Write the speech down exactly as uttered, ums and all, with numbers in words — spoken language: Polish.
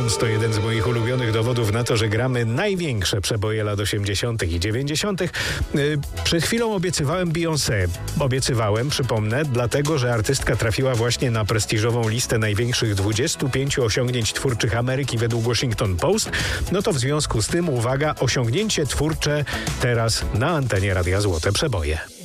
Stones to jeden z moich ulubionych dowodów na to, że gramy największe przeboje lat osiemdziesiątych i dziewięćdziesiątych. Przed chwilą obiecywałem Beyoncé. Obiecywałem, przypomnę, dlatego, że artystka trafiła właśnie na prestiżową listę największych dwudziestu pięciu osiągnięć twórczych Ameryki według Washington Post. No to w związku z tym, uwaga, osiągnięcie twórcze teraz na antenie Radia Złote Przeboje.